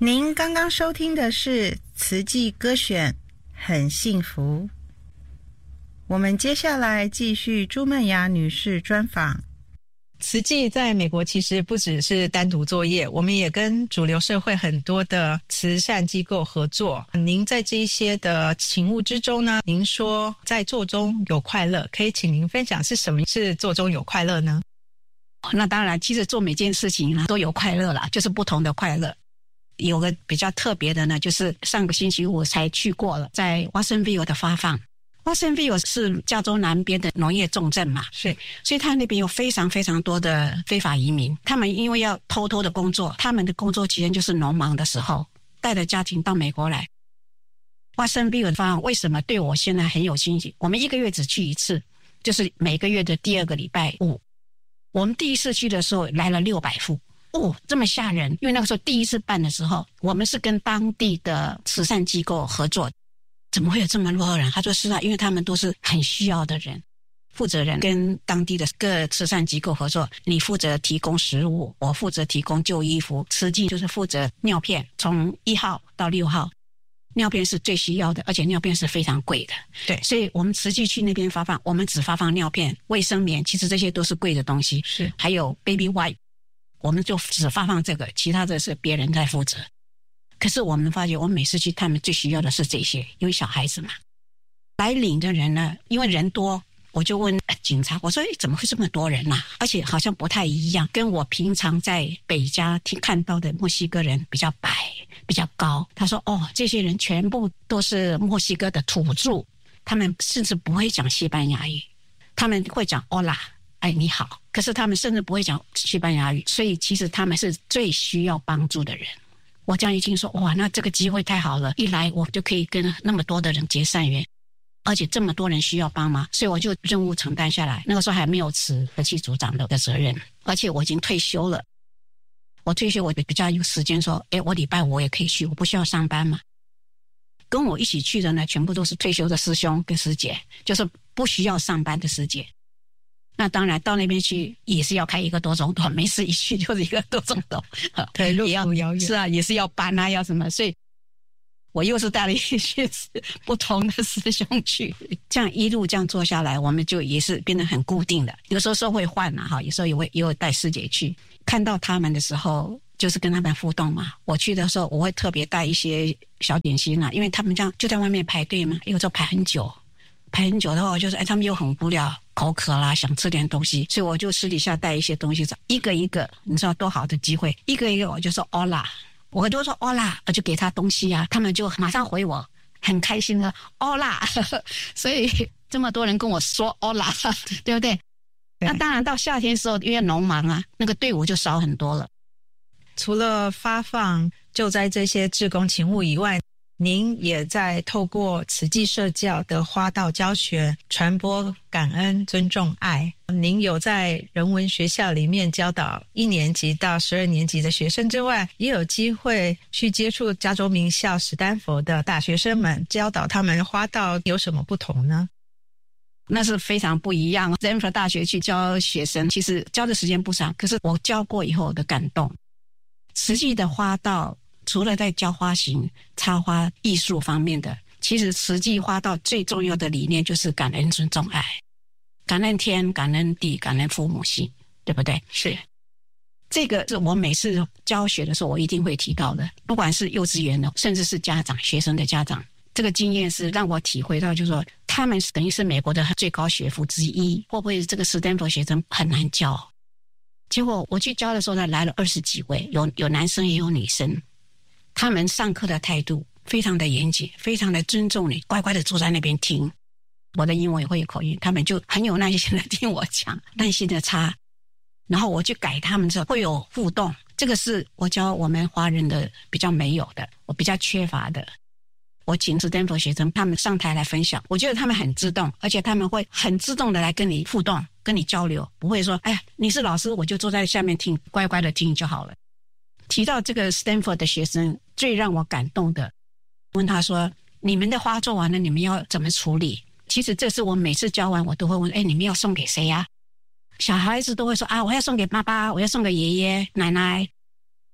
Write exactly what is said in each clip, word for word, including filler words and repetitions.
您刚刚收听的是慈济歌选，很幸福。我们接下来继续朱曼雅女士专访。 慈济在美国其实不只是单独作业，我们也跟主流社会很多的慈善机构合作。您在这一些的勤务之中呢，您说在做中有快乐，可以请您分享是什么是做中有快乐呢？ 那当然，其实做每件事情呢都有快乐啦，就是不同的快乐。有个比较特别的呢，就是上个星期五才去过了，在 Watsonville 的发放。Watsonville 是加州南边的农业重镇嘛， 是， 所以他那边有非常非常多的非法移民。他们因为要偷偷的工作，他们的工作期间就是农忙的时候，带着家庭到美国来。Watsonville 的发放为什么对我现在很有兴趣？我们一个月只去一次，就是每个月的第二个礼拜五。我们第一次去的时候来了六百户。哦，这么吓人！因为那个时候第一次办的时候，我们是跟当地的慈善机构合作。怎么会有这么多人？他说是啊，因为他们都是很需要的人。负责人跟当地的各慈善机构合作，你负责提供食物，我负责提供旧衣服，慈济就是负责尿片，从一号到六号，尿片是最需要的，而且尿片是非常贵的。 对， 所以我们慈济去那边发放，我们只发放尿片、卫生棉，其实这些都是贵的东西。 是， 还有 baby wipe。我们就只发放这个，其他的是别人在负责。可是我们发觉，我们每次去他们最需要的是这些，因为小孩子嘛。来领的人呢，因为人多，我就问警察，我说诶怎么会这么多人啊？而且好像不太一样，跟我平常在北加听看到的墨西哥人比较白，比较高。他说哦，这些人全部都是墨西哥的土著，他们甚至不会讲西班牙语，他们会讲 Hola， 哎你好，可是他们甚至不会讲西班牙语，所以其实他们是最需要帮助的人。我这样一听说，哇，那这个机会太好了，一来我就可以跟那么多的人结善缘，而且这么多人需要帮忙，所以我就任务承担下来。那个时候还没有辞科系组长的责任，而且我已经退休了。我退休我比较有时间说，诶，我礼拜五也可以去，我不需要上班嘛。跟我一起去的呢，全部都是退休的师兄跟师姐，就是不需要上班的师姐。那当然到那边去也是要开一个多钟头，没事一去就是一个多钟头。 对，路途遥远。 是啊，也是要搬啊，要什么，所以我又是带了一些不同的师兄去，这样一路这样做下来，我们就也是变得很固定的。有时候说会换啊，有时候也会也有带师姐去，看到他们的时候就是跟他们互动嘛。我去的时候我会特别带一些小点心啊，因为他们这样就在外面排队嘛，有时候排很久。排很久的话，我就是哎，他们又很无聊，口渴啦，想吃点东西，所以我就私底下带一些东西，一个一个，你知道多好的机会，一个一个我就说 Hola， 我都说 Hola， 我就给他东西啊，他们就马上回我，很开心的 Hola， 所以这么多人跟我说 Hola， 对不对？那当然到夏天的时候，因为农忙啊，那个队伍就少很多了。 除了发放救灾这些志工勤务以外，您也在透过慈济社教的花道教学传播感恩、尊重、爱。您有在人文学校里面教导一年级到十二年级的学生之外，也有机会去接触加州名校史丹佛的大学生们，教导他们花道有什么不同呢？ 那是非常不一样。斯坦福大学去教学生，其实教的时间不长，可是我教过以后的感动。慈济的花道除了在教花型、插花艺术方面的，其实慈济花道最重要的理念就是感恩、尊重、爱，感恩天、感恩地、感恩父母亲，对不对？ 是， 这个是我每次教学的时候我一定会提到的，不管是幼稚园的，甚至是家长、学生的家长，这个经验是让我体会到，就是说他们等于是美国的最高学府之一，会不会这个斯坦福学生很难教？结果我去教的时候呢，来了二十几位，有有男生也有女生。他们上课的态度非常的严谨，非常的尊重你，乖乖的坐在那边听。我的英文也会有口音，他们就很有耐心的听我讲，耐心的插，然后我去改他们之后会有互动。这个是我教我们华人的比较没有的，我比较缺乏的。我请斯坦福学生他们上台来分享，我觉得他们很自动，而且他们会很自动的来跟你互动，跟你交流，不会说哎呀你是老师我就坐在下面听，乖乖的听就好了。提到这个 Stanford 的学生，最让我感动的，问他说你们的花做完了你们要怎么处理？其实这是我每次教完我都会问，哎，你们要送给谁呀？小孩子都会说啊，我要送给爸爸，我要送给爷爷奶奶。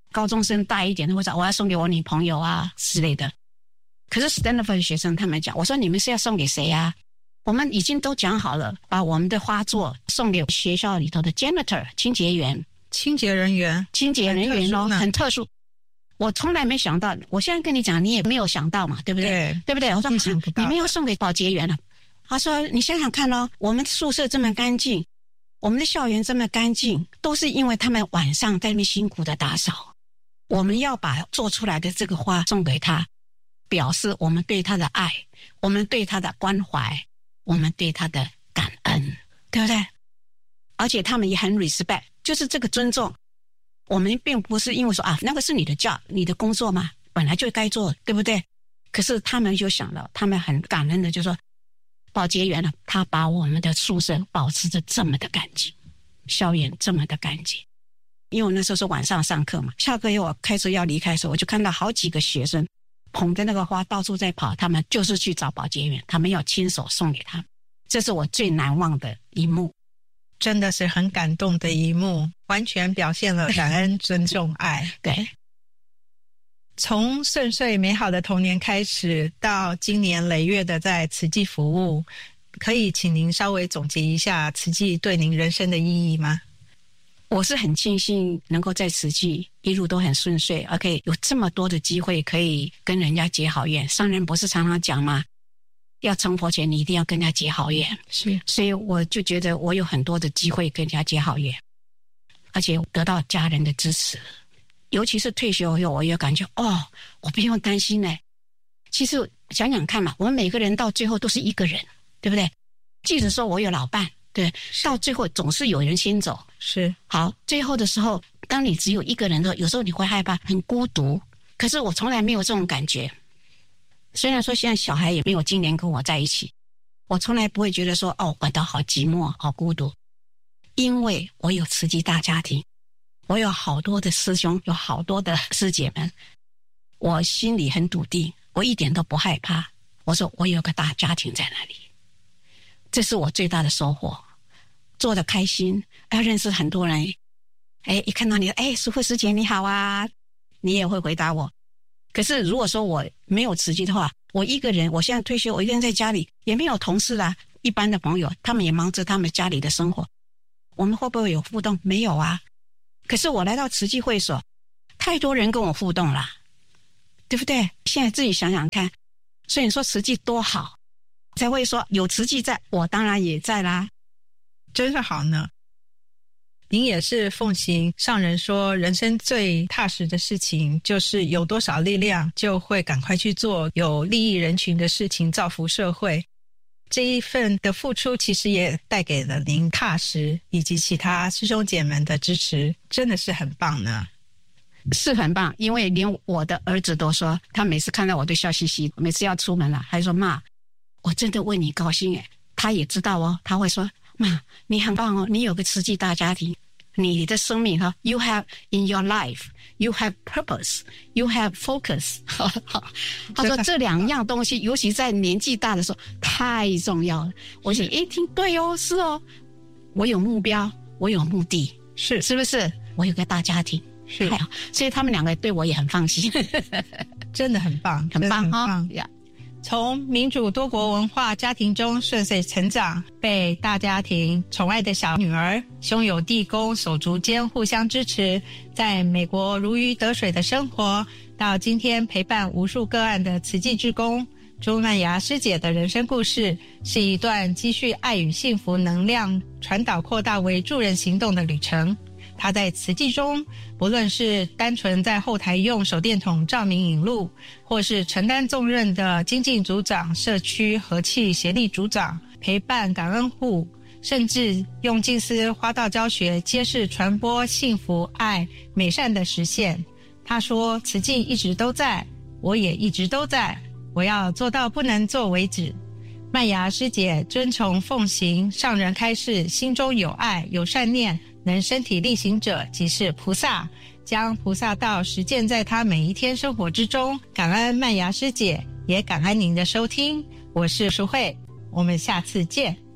高中生大一点的会说我要送给我女朋友啊之类的。可是 Stanford 的学生他们讲，我说你们是要送给谁啊？我们已经都讲好了，把我们的花座送给学校里头的 janitor 清洁员。 清洁人员， 清洁人员咯，很特殊。我从来没想到，我现在跟你讲，你也没有想到嘛，对不对？ 对， 对不对？我说你们要送给保洁员了。他说你想想看咯，我们宿舍这么干净，我们的校园这么干净，都是因为他们晚上在那边辛苦的打扫。我们要把做出来的这个花送给他，表示我们对他的爱，我们对他的关怀，我们对他的感恩，对不对？而且他们也很 respect， 就是这个尊重。我们并不是因为说啊，那个是你的 job， 你的工作嘛，本来就该做，对不对？可是他们就想到，他们很感恩的就说，保洁员呢，他把我们的宿舍保持着这么的干净，校园这么的干净。因为我那时候是晚上上课嘛，下课以后我开车要离开的时候，我就看到好几个学生捧着那个花到处在跑，他们就是去找保洁员，他们要亲手送给他们。这是我最难忘的一幕。 真的是很感动的一幕，完全表现了感恩、尊重、爱。 对， 从顺遂美好的童年开始，到经年累月的在慈济服务，可以请您稍微总结一下慈济对您人生的意义吗？ 我是很庆幸能够在慈济一路都很顺遂，而可以有这么多的机会可以跟人家结好缘。上人不是常常讲吗？要成佛前你一定要跟人家结好缘， 是， 所以我就觉得我有很多的机会跟人家结好缘，而且得到家人的支持。尤其是退休以后，我也感觉哦，我不用担心呢。其实想想看嘛，我们每个人到最后都是一个人，对不对？即使说我有老伴，对，到最后总是有人先走。 是， 好，最后的时候，当你只有一个人的时候，有时候你会害怕，很孤独。可是我从来没有这种感觉。虽然说现在小孩也没有今年跟我在一起，我从来不会觉得说哦，我都好寂寞好孤独，因为我有慈济大家庭，我有好多的师兄，有好多的师姐们，我心里很笃定，我一点都不害怕。我说我有个大家庭在那里，这是我最大的收获，做得开心，要认识很多人。哎，一看到你，哎，淑慧师姐你好啊，你也会回答我。可是如果说我没有慈济的话，我一个人，我现在退休，我一个人在家里，也没有同事啊，一般的朋友，他们也忙着他们家里的生活，我们会不会有互动？没有啊。可是我来到慈济会所，太多人跟我互动了，对不对？现在自己想想看，所以你说慈济多好，才会说有慈济在，我当然也在啦， 真是好呢。您也是奉行上人说人生最踏实的事情就是有多少力量就会赶快去做有利益人群的事情，造福社会。这一份的付出其实也带给了您踏实以及其他师兄姐们的支持，真的是很棒呢。 是很棒，因为连我的儿子都说，他每次看到我都笑嘻嘻，每次要出门了还说妈，我真的为你高兴耶。他也知道哦，他会说妈，你很棒哦，你有个慈济大家庭，你的生命哈 ，you have in your life, you have purpose, you have focus 他说这两样东西，尤其在年纪大的时候太重要了。我想一听，对哦，是哦，我有目标，我有目的， 是是不是？我有个大家庭， 是， 所以他们两个对我也很放心， 真的很棒， 很棒哈。 从民主多国文化家庭中顺遂成长，被大家庭宠爱的小女儿，兄友弟恭手足间互相支持，在美国如鱼得水的生活，到今天陪伴无数个案的慈济志工，朱曼芽师姐的人生故事，是一段积蓄爱与幸福能量传导扩大为助人行动的旅程。他在慈济中，不论是单纯在后台用手电筒照明引路，或是承担重任的精进组长、社区和气协力组长，陪伴感恩户，甚至用静思花道教学揭示传播幸福、爱、美善的实现。他说，慈济一直都在，我也一直都在，我要做到不能做为止。曼芽师姐遵从奉行上人开示，心中有爱有善念，能身体力行者即是菩萨，将菩萨道实践在他每一天生活之中。感恩曼芽师姐，也感恩您的收听，我是淑慧，我们下次见。